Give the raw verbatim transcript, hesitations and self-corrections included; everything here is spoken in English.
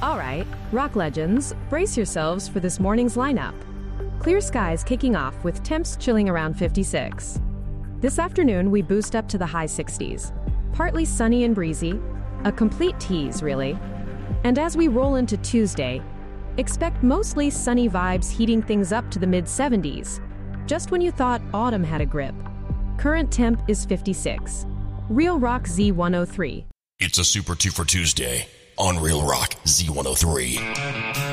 All right, rock legends, brace yourselves for this morning's lineup. Clear skies kicking off with temps chilling around fifty-six. This afternoon, we boost up to the high sixties. Partly sunny and breezy, a complete tease, really. And as we roll into Tuesday, expect mostly sunny vibes heating things up to the mid seventies, just when you thought autumn had a grip. Current temp is fifty-six. Real Rock Z one oh three. It's a Super two for Tuesday on Real Rock Z one oh three.